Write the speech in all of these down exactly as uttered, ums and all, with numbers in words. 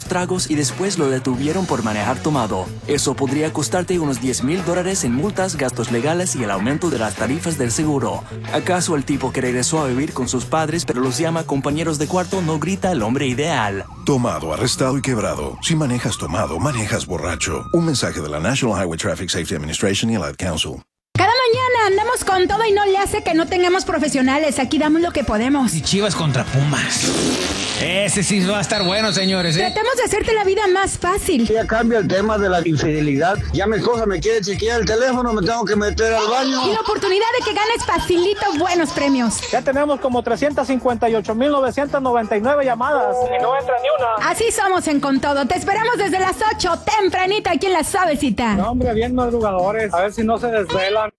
tragos y después lo detuvieron por manejar tomado. Eso podría costarte unos diez mil dólares en multas, gastos legales y el aumento de las tarifas del seguro. ¿Acaso el tipo que regresó a vivir con sus padres pero los llama compañeros de cuarto no grita el hombre ideal? Tomado, arrestado y quebrado. Si manejas tomado, manejas borracho. Un mensaje de la National Highway Traffic Safety Administration y el Ad Council. Cada mañana andamos con todo y no le hace que no tengamos profesionales. Aquí damos lo que podemos. Y Chivas contra Pumas. Ese sí va a estar bueno, señores, ¿eh? Tratamos de hacerte la vida más fácil. Ya cambia el tema de la infidelidad. Ya mi esposa me quiere chequear el teléfono, me tengo que meter al baño. Y la oportunidad de que ganes facilito buenos premios. Ya tenemos como trescientas cincuenta y ocho mil novecientas noventa y nueve llamadas y no entra ni una. Así somos en Con Todo. Te esperamos desde las ocho, tempranito, aquí en La Suavecita. No, hombre, bien madrugadores. A ver si no se desvelan.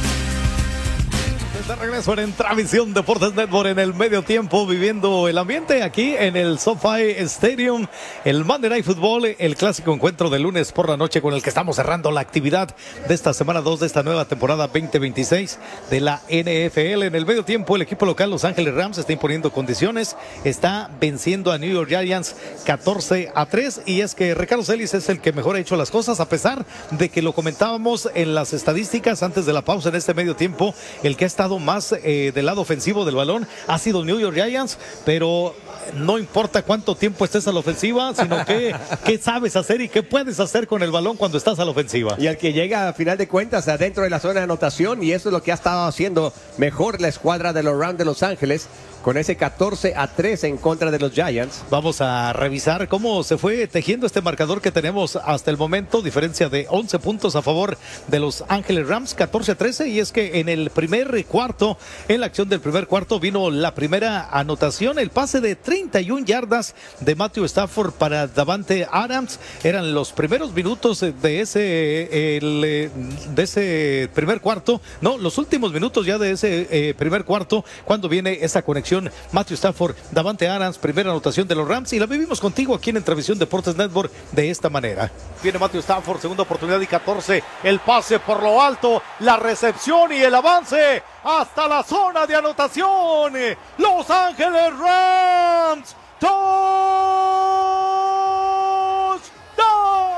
De regreso en Intravisión Deportes Network en el medio tiempo, viviendo el ambiente aquí en el SoFi Stadium, el Monday Night Football, el clásico encuentro de lunes por la noche con el que estamos cerrando la actividad de esta semana dos de esta nueva temporada veinte veintiséis de la N F L. En el medio tiempo, el equipo local Los Ángeles Rams está imponiendo condiciones, está venciendo a New York Giants catorce a tres, y es que Ricardo Celis es el que mejor ha hecho las cosas, a pesar de que lo comentábamos en las estadísticas antes de la pausa. En este medio tiempo, el que ha estado más eh, del lado ofensivo del balón ha sido New York Giants, pero no importa cuánto tiempo estés a la ofensiva, sino que qué sabes hacer y qué puedes hacer con el balón cuando estás a la ofensiva. Y al que llega a final de cuentas adentro de la zona de anotación, y eso es lo que ha estado haciendo mejor la escuadra de los Rams de Los Ángeles, con ese catorce a tres en contra de los Giants. Vamos a revisar cómo se fue tejiendo este marcador que tenemos hasta el momento, diferencia de once puntos a favor de Los Ángeles Rams, catorce a trece, y es que en el primer cuarto, en la acción del primer cuarto, vino la primera anotación, el pase de treinta y una yardas de Matthew Stafford para Davante Adams. Eran los primeros minutos de ese, el, de ese primer cuarto, no, los últimos minutos ya de ese eh, primer cuarto, cuando viene esa conexión Matthew Stafford, Davante Adams, primera anotación de los Rams, y la vivimos contigo aquí en Intravisión Deportes Network de esta manera. Viene Matthew Stafford, segunda oportunidad y catorce, el pase por lo alto, la recepción y el avance hasta la zona de anotación. Los Ángeles Rams, touchdown.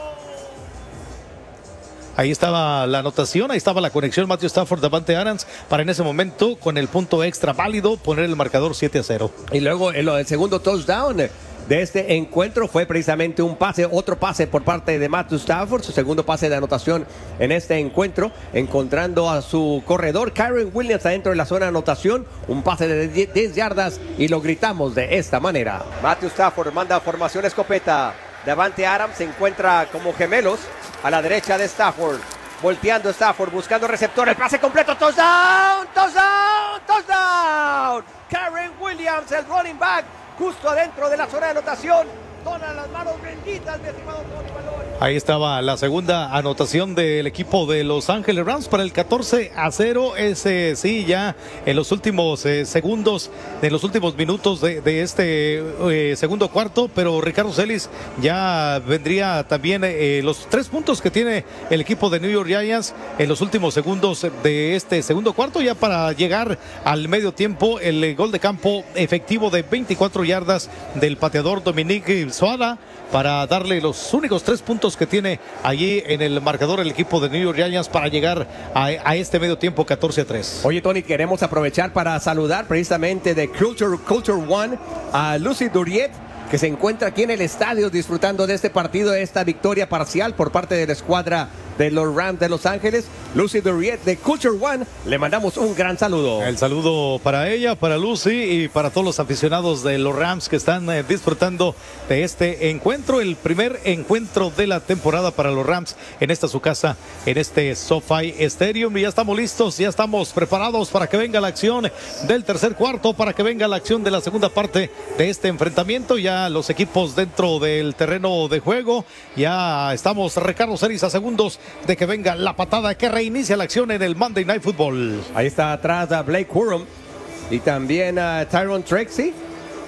Ahí estaba la anotación, ahí estaba la conexión Matthew Stafford, Davante Adams, para en ese momento, con el punto extra válido, poner el marcador siete a cero. Y luego el, el segundo touchdown de este encuentro fue precisamente un pase, otro pase por parte de Matthew Stafford, su segundo pase de anotación en este encuentro, encontrando a su corredor Kyren Williams adentro de la zona de anotación, un pase de diez yardas, y lo gritamos de esta manera. Matthew Stafford manda formación escopeta, Davante Adams se encuentra como gemelos a la derecha de Stafford, volteando Stafford, buscando receptor, el pase completo, touchdown, touchdown, touchdown. Kyren Williams, el running back, justo adentro de la zona de anotación. Dona las manos benditas, mi estimado Tony Balón. Ahí estaba la segunda anotación del equipo de Los Ángeles Rams para el catorce a cero. Ese sí, ya en los últimos eh, segundos, en los últimos minutos de, de este eh, segundo cuarto, pero Ricardo Celis ya vendría también eh, los tres puntos que tiene el equipo de New York Giants en los últimos segundos de este segundo cuarto, ya para llegar al medio tiempo. El eh, gol de campo efectivo de veinticuatro yardas del pateador Dominique Soada, para darle los únicos tres puntos que tiene allí en el marcador el equipo de New York Giants para llegar a, a este medio tiempo catorce a tres. Oye, Tony, queremos aprovechar para saludar precisamente de Culture, Culture One a Lucy Duriet, que se encuentra aquí en el estadio disfrutando de este partido, de esta victoria parcial por parte de la escuadra de los Rams de Los Ángeles. Lucy Duriet de Culture One, le mandamos un gran saludo. El saludo para ella, para Lucy y para todos los aficionados de los Rams que están eh, disfrutando de este encuentro, el primer encuentro de la temporada para los Rams en esta su casa, en este SoFi Stadium. Y ya estamos listos, ya estamos preparados para que venga la acción del tercer cuarto, para que venga la acción de la segunda parte de este enfrentamiento. Ya los equipos dentro del terreno de juego, ya estamos, Ricardo Celis, a segundos de que venga la patada que reinicia la acción en el Monday Night Football. Ahí está atrás a Blake Corum y también a Tyron Trexie.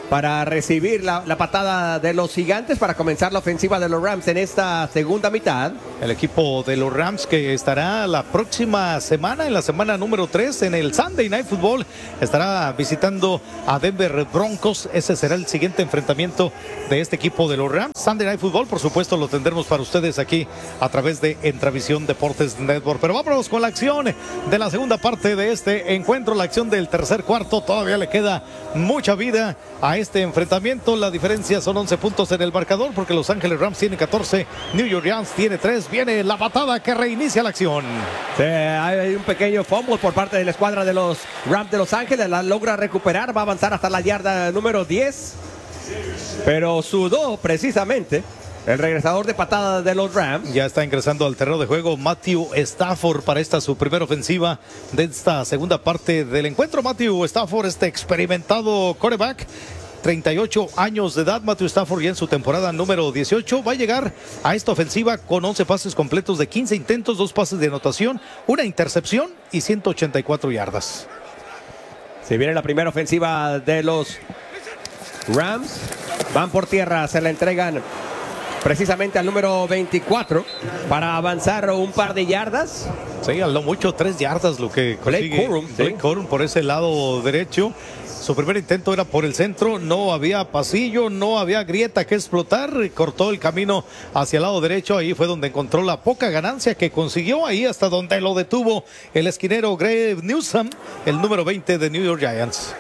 para recibir la, la patada de los Gigantes para comenzar la ofensiva de los Rams en esta segunda mitad. El equipo de los Rams que estará la próxima semana, en la semana número tres, en el Sunday Night Football, estará visitando a Denver Broncos. Ese será el siguiente enfrentamiento de este equipo de los Rams. Sunday Night Football, por supuesto, lo tendremos para ustedes aquí a través de Entravisión Deportes Network. Pero vámonos con la acción de la segunda parte de este encuentro, la acción del tercer cuarto. Todavía le queda mucha vida a este enfrentamiento. La diferencia son once puntos en el marcador porque Los Ángeles Rams tiene catorce, New York Giants tiene tres. Viene la patada que reinicia la acción. Sí, hay un pequeño fumble por parte de la escuadra de los Rams de Los Ángeles. La logra recuperar, va a avanzar hasta la yarda número diez, pero sudó precisamente el regresador de patada de los Rams. Ya está ingresando al terreno de juego Matthew Stafford para esta su primera ofensiva de esta segunda parte del encuentro. Matthew Stafford, este experimentado quarterback, treinta y ocho años de edad. Matthew Stafford ya en su temporada número dieciocho va a llegar a esta ofensiva con once pases completos de quince intentos, dos pases de anotación, una intercepción y ciento ochenta y cuatro yardas. Se viene la primera ofensiva de los Rams. Van por tierra, se la entregan precisamente al número veinticuatro para avanzar un par de yardas. Sí, a lo mucho tres yardas lo que consigue Blake Corum, Blake sí. Corum por ese lado derecho. Su primer intento era por el centro, no había pasillo, no había grieta que explotar, cortó el camino hacia el lado derecho, ahí fue donde encontró la poca ganancia que consiguió, ahí hasta donde lo detuvo el esquinero Greg Newsome, el número veinte de New York Giants.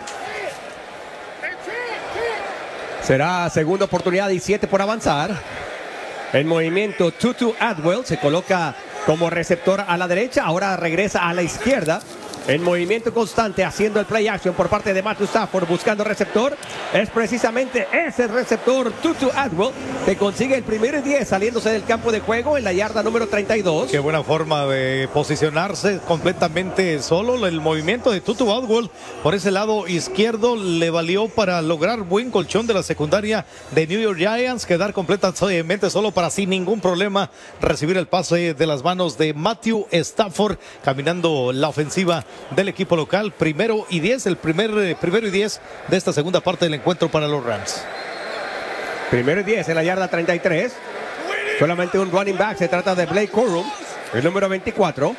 Será segunda oportunidad y siete por avanzar. En movimiento, Tutu Atwell se coloca como receptor a la derecha, ahora regresa a la izquierda. En movimiento constante, haciendo el play action por parte de Matthew Stafford, buscando receptor. Es precisamente ese receptor, Tutu Atwell, que consigue el primer diez saliéndose del campo de juego en la yarda número treinta y dos. Qué buena forma de posicionarse completamente solo. El movimiento de Tutu Atwell por ese lado izquierdo le valió para lograr buen colchón de la secundaria de New York Giants, quedar completamente solo para sin ningún problema recibir el pase de las manos de Matthew Stafford, caminando la ofensiva del equipo local. Primero y diez, el primer eh, primero y diez de esta segunda parte del encuentro para los Rams. Primero y diez en la yarda treinta y tres. Solamente un running back, se trata de Blake Corum, el número veinticuatro.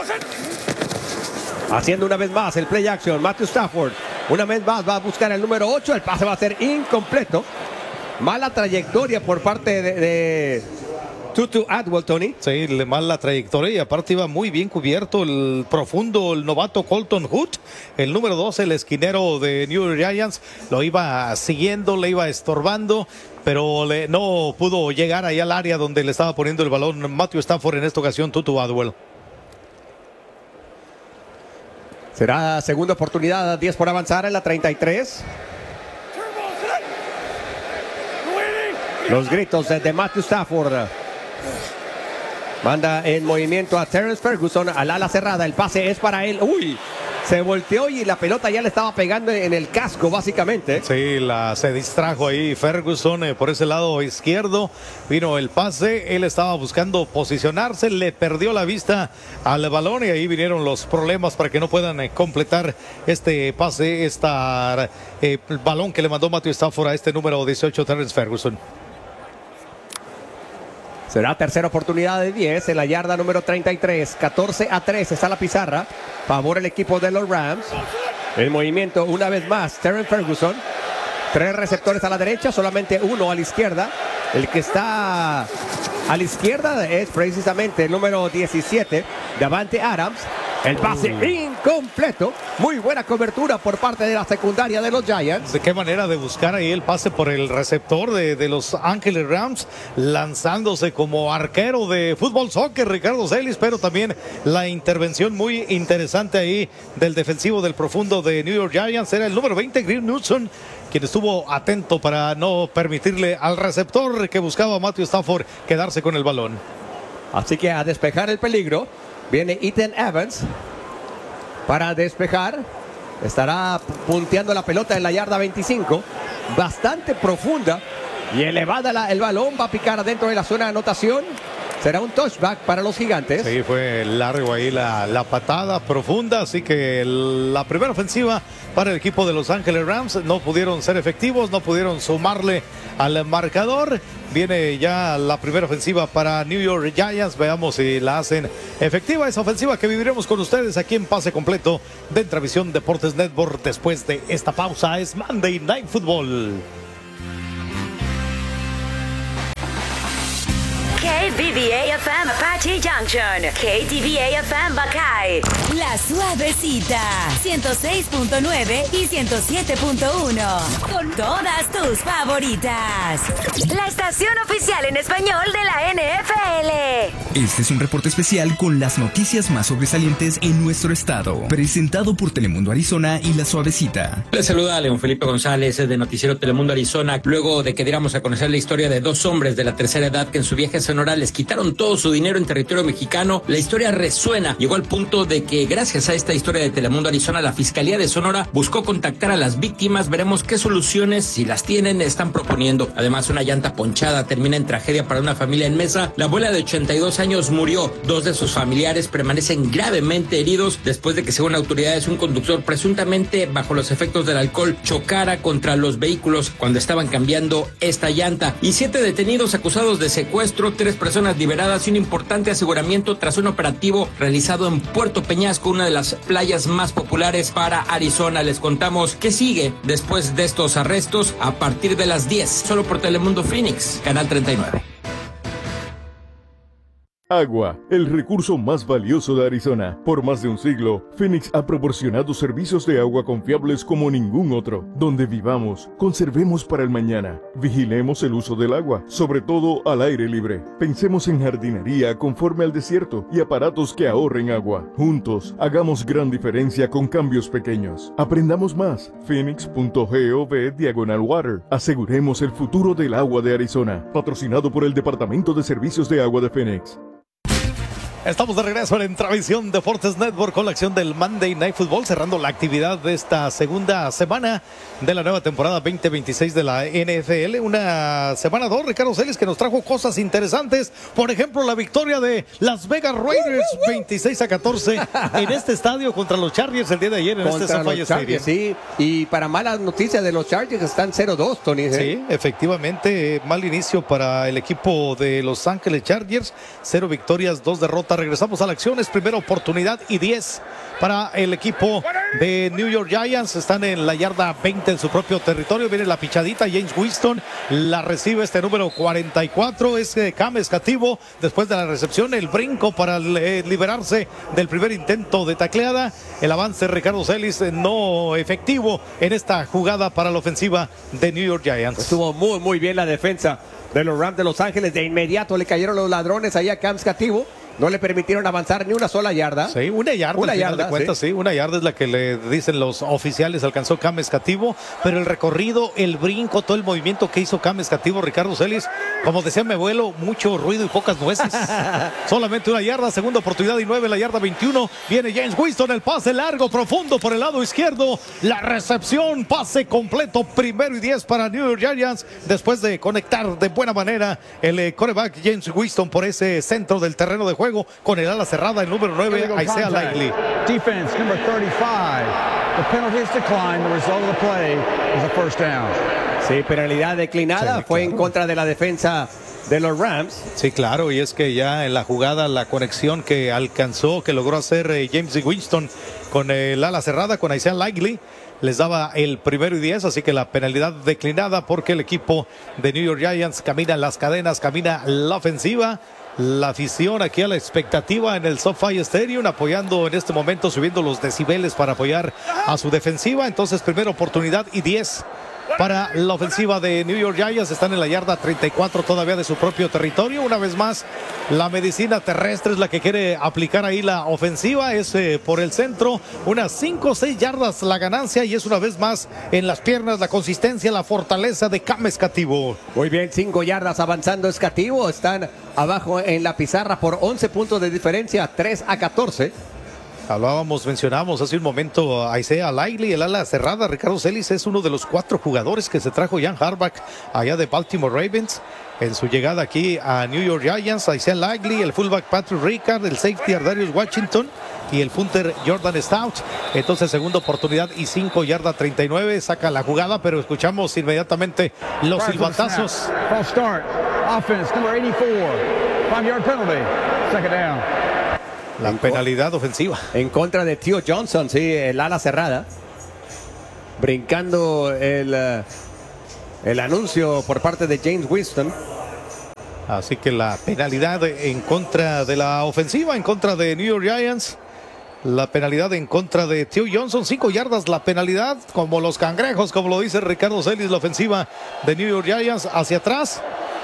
Haciendo una vez más el play action, Matthew Stafford una vez más va a buscar el número ocho, el pase va a ser incompleto. Mala trayectoria por parte de, de Tutu Atwell, Tony. Sí, le mal la trayectoria y aparte iba muy bien cubierto el profundo, el novato Colton Hood, el número doce, el esquinero de New York Giants, lo iba siguiendo, le iba estorbando, pero le, no pudo llegar ahí al área donde le estaba poniendo el balón Matthew Stafford, en esta ocasión Tutu Atwell. Será segunda oportunidad, diez por avanzar en la treinta y tres. Los gritos de, de Matthew Stafford. Manda en movimiento a Terrence Ferguson al ala cerrada. El pase es para él. Uy, se volteó y la pelota ya le estaba pegando en el casco, básicamente. Sí, la, se distrajo ahí Ferguson eh, por ese lado izquierdo. Vino el pase, él estaba buscando posicionarse, le perdió la vista al balón y ahí vinieron los problemas para que no puedan eh, completar este pase, este eh, balón que le mandó Matthew Stafford a este número dieciocho, Terrence Ferguson. Será tercera oportunidad de diez en la yarda número treinta y tres. catorce a tres está la pizarra. Favor el equipo de los Rams. El movimiento una vez más, Terrence Ferguson. Tres receptores a la derecha, solamente uno a la izquierda. El que está a la izquierda es precisamente el número diecisiete, Davante Adams. El pase incompleto. Muy buena cobertura por parte de la secundaria de los Giants. De qué manera de buscar ahí el pase por el receptor de, de los Ángeles Rams, lanzándose como arquero de fútbol soccer, Ricardo Celis, pero también la intervención muy interesante ahí del defensivo del profundo de New York Giants. Era el número veinte, Greg Newsome, quien estuvo atento para no permitirle al receptor que buscaba a Matthew Stafford quedarse con el balón. Así que a despejar el peligro viene Ethan Evans para despejar. Estará punteando la pelota en la yarda veinticinco, bastante profunda y elevada la, el balón, va a picar adentro de la zona de anotación. será un touchback para los Gigantes. Sí, fue largo ahí la, la patada profunda, así que la primera ofensiva para el equipo de Los Ángeles Rams no pudieron ser efectivos, no pudieron sumarle al marcador. Viene ya la primera ofensiva para New York Giants. Veamos si la hacen efectiva esa ofensiva que viviremos con ustedes aquí en Pase Completo de Intravisión Deportes Network. Después de esta pausa es Monday Night Football. K B B A F M Apache Junction, K T V A F M Buckeye, La Suavecita, ciento seis punto nueve y ciento siete punto uno, con todas tus favoritas. La estación oficial en español de la N F L. Este es un reporte especial con las noticias más sobresalientes en nuestro estado, presentado por Telemundo Arizona y La Suavecita. Les saluda León Felipe González de Noticiero Telemundo Arizona, luego de que diéramos a conocer la historia de dos hombres de la tercera edad que en su viaje a Sonora les quitaron todo su dinero en territorio mexicano. La historia resuena, llegó al punto de que gracias a esta historia de Telemundo Arizona, la Fiscalía de Sonora buscó contactar a las víctimas. Veremos qué soluciones, si las tienen, están proponiendo. Además, una llanta ponchada termina en tragedia para una familia en Mesa. La abuela de ochenta y dos años murió. Dos de sus familiares permanecen gravemente heridos después de que, según autoridades, un conductor presuntamente bajo los efectos del alcohol chocara contra los vehículos cuando estaban cambiando esta llanta. Y siete detenidos acusados de secuestro, tres personas liberadas y un importante aseguramiento tras un operativo realizado en Puerto Peñasco, una de las playas más populares para Arizona. Les contamos qué sigue después de estos arrestos a partir de las diez, solo por Telemundo Phoenix, Canal treinta y nueve. Agua, el recurso más valioso de Arizona. Por más de un siglo, Phoenix ha proporcionado servicios de agua confiables como ningún otro. Donde vivamos, conservemos para el mañana. Vigilemos el uso del agua, sobre todo al aire libre. Pensemos en jardinería conforme al desierto y aparatos que ahorren agua. Juntos, hagamos gran diferencia con cambios pequeños. Aprendamos más. Phoenix punto gov diagonal water. Aseguremos el futuro del agua de Arizona. Patrocinado por el Departamento de Servicios de Agua de Phoenix. Estamos de regreso en Intravisión Deportes Network con la acción del Monday Night Football, cerrando la actividad de esta segunda semana de la nueva temporada veinte veintiséis de la N F L. Una semana dos, Ricardo Celis, que nos trajo cosas interesantes. Por ejemplo, la victoria de Las Vegas Raiders veintiséis a catorce en este estadio contra los Chargers el día de ayer en contra este SoFi Stadium. Sí, y para malas noticias de los Chargers están cero dos, Tony. ¿eh? Sí, efectivamente, mal inicio para el equipo de Los Ángeles Chargers. Cero victorias, dos derrotas. Regresamos a la acción, es primera oportunidad y diez para el equipo de New York Giants. Están en la yarda veinte en su propio territorio. Viene la pichadita, James Winston la recibe este número cuarenta y cuatro, es Cam Escativo. Después de la recepción, el brinco para eh, liberarse del primer intento de tacleada. El avance, Ricardo Celis, no efectivo en esta jugada para la ofensiva de New York Giants. Estuvo muy muy bien la defensa de los Rams de Los Ángeles. De inmediato le cayeron los ladrones ahí a Cam Escativo. No le permitieron avanzar ni una sola yarda. Sí, una yarda. Una al final yarda, de cuentas, sí. sí, una yarda es la que le dicen los oficiales. Alcanzó Cam Escativo, pero el recorrido, el brinco, todo el movimiento que hizo Cam Escativo, Ricardo Celis, como decía mi abuelo, mucho ruido y pocas nueces. Solamente una yarda, segunda oportunidad y nueve, la yarda veintiuno. Viene James Winston, el pase largo, profundo por el lado izquierdo. La recepción, pase completo, primero y diez para New York Giants. Después de conectar de buena manera el eh, quarterback James Winston por ese centro del terreno de juego con el ala cerrada, el número nueve, Isaiah Likely. Defense number thirty-five. The penalty is declined. The result of the play is a first down. Sí, penalidad declinada, sí, fue claro. En contra de la defensa de los Rams. Sí, claro, y es que ya en la jugada, la conexión que alcanzó, que logró hacer eh, James Winston con el ala cerrada, con Isaiah Likely, les daba el primero y diez, así que la penalidad declinada porque el equipo de New York Giants camina en las cadenas, camina la ofensiva. La afición aquí a la expectativa en el SoFi Stadium, apoyando en este momento, subiendo los decibeles para apoyar a su defensiva. Entonces, primera oportunidad y diez para la ofensiva de New York Giants. Están en la yarda treinta y cuatro todavía de su propio territorio. Una vez más, la medicina terrestre es la que quiere aplicar ahí la ofensiva. Es eh, por el centro, unas cinco o seis yardas la ganancia, y es una vez más en las piernas, la consistencia, la fortaleza de Cam Escativo. Muy bien, cinco yardas avanzando Escativo. Están abajo en la pizarra por once puntos de diferencia, tres a catorce. Hablábamos, mencionábamos hace un momento a Isaiah Likely, el ala cerrada. Ricardo Celis es uno de los cuatro jugadores que se trajo Jan Harbaugh allá de Baltimore Ravens en su llegada aquí a New York Giants. Isaiah Likely, el fullback Patrick Ricard, el safety Ardarius Washington y el punter Jordan Stout. Entonces, segunda oportunidad y cinco, yarda treinta y nueve, saca la jugada, pero escuchamos inmediatamente los silbatazos. False start. Offense, number eighty-four. Five-yard penalty. Second down. La en penalidad ofensiva. En contra de Theo Johnson, sí, el ala cerrada. Brincando el, uh, el anuncio por parte de James Winston. Así que la penalidad en contra de la ofensiva, en contra de New York Giants. La penalidad en contra de Theo Johnson, cinco yardas la penalidad, como los cangrejos, como lo dice Ricardo Celis, la ofensiva de New York Giants hacia atrás.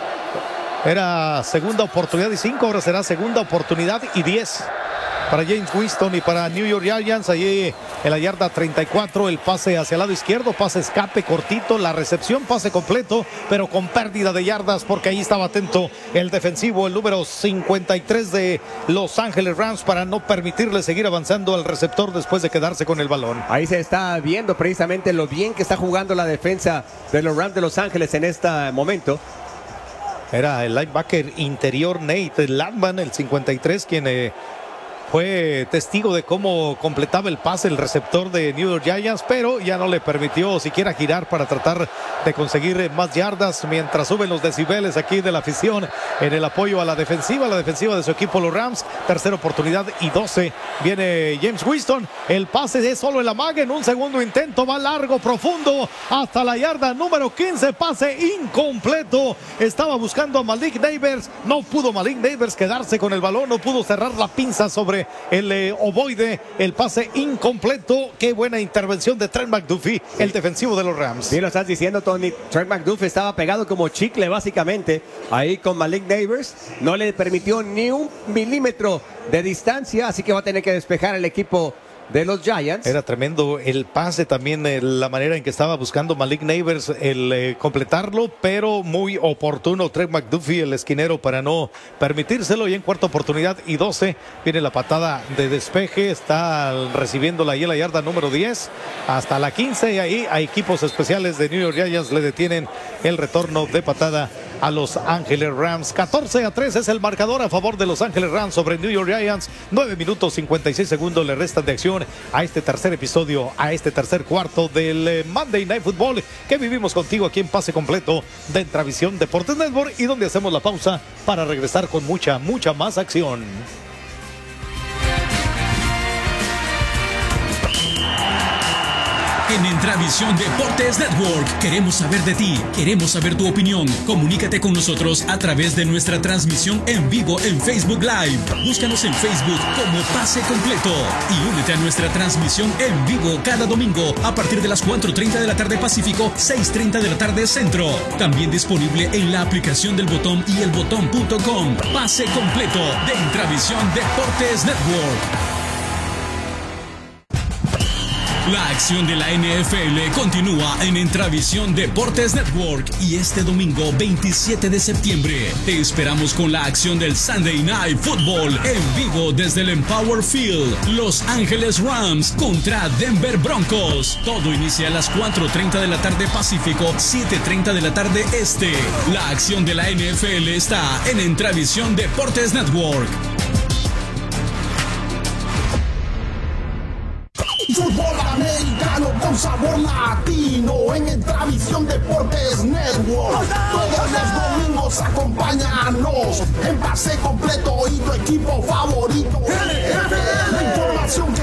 Era segunda oportunidad y cinco, ahora será segunda oportunidad y diez para James Winston y para New York Giants. Allí en la yarda treinta y cuatro, el pase hacia el lado izquierdo, pase escape cortito, la recepción, pase completo, pero con pérdida de yardas porque ahí estaba atento el defensivo, el número cincuenta y tres de Los Ángeles Rams, para no permitirle seguir avanzando al receptor después de quedarse con el balón. Ahí se está viendo precisamente lo bien que está jugando la defensa de los Rams de Los Ángeles en este momento. Era el linebacker interior Nate Landman, el cincuenta y tres, quien eh, fue testigo de cómo completaba el pase el receptor de New York Giants, pero ya no le permitió siquiera girar para tratar de conseguir más yardas, mientras suben los decibeles aquí de la afición en el apoyo a la defensiva, la defensiva de su equipo, los Rams. Tercera oportunidad y doce. Viene James Winston, el pase es solo el amague en un segundo intento, va largo, profundo, hasta la yarda número quince, pase incompleto. Estaba buscando a Malik Neighbors, no pudo Malik Neighbors quedarse con el balón, no pudo cerrar la pinza sobre el eh, ovoide, el pase incompleto. Qué buena intervención de Trent McDuffie, sí, el defensivo de los Rams. Sí, lo estás diciendo, Tony. Trent McDuffie estaba pegado como chicle básicamente ahí con Malik Neighbors, no le permitió ni un milímetro de distancia, así que va a tener que despejar el equipo de los Giants. Era tremendo el pase también, eh, la manera en que estaba buscando Malik Neighbors el eh, completarlo, pero muy oportuno Trent McDuffie, el esquinero, para no permitírselo. Y en cuarta oportunidad y doce viene la patada de despeje, está recibiéndola ahí en la yarda número diez hasta la quince, y ahí a equipos especiales de New York Giants le detienen el retorno de patada a Los Ángeles Rams. catorce a tres es el marcador a favor de Los Ángeles Rams sobre New York Giants. nueve minutos cincuenta y seis segundos le restan de acción a este tercer episodio, a este tercer cuarto del Monday Night Football que vivimos contigo aquí en Pase Completo de Entravisión Deportes Network, y donde hacemos la pausa para regresar con mucha, mucha más acción. En Entravisión Deportes Network queremos saber de ti, queremos saber tu opinión. Comunícate con nosotros a través de nuestra transmisión en vivo en Facebook Live. Búscanos en Facebook como Pase Completo y únete a nuestra transmisión en vivo cada domingo a partir de las cuatro treinta de la tarde Pacífico, seis treinta de la tarde Centro. También disponible en la aplicación del Botón y el botón punto com. Pase Completo de Entravisión Deportes Network. La acción de la N F L continúa en Entravisión Deportes Network, y este domingo veintisiete de septiembre te esperamos con la acción del Sunday Night Football en vivo desde el Empower Field. Los Ángeles Rams contra Denver Broncos. Todo inicia a las cuatro treinta de la tarde Pacífico, siete treinta de la tarde Este. La acción de la N F L está en Entravisión Deportes Network. Fútbol americano con sabor latino en Entravisión Deportes Network. Todos los domingos acompáñanos en Pase Completo y tu equipo favorito. La información que